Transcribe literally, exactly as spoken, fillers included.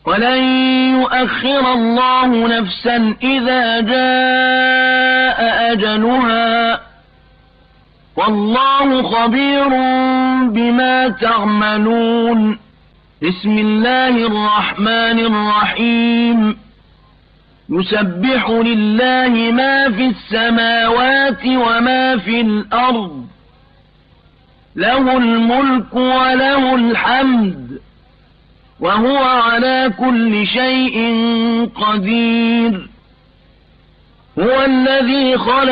ولن يؤخر الله نفسا إذا جاء أجلها والله خبير بما تعملون. بسم الله الرحمن الرحيم. يسبح لله ما في السماوات وما في الأرض، له الملك وله الحمد وهو على كل شيء قدير. هو الذي خلق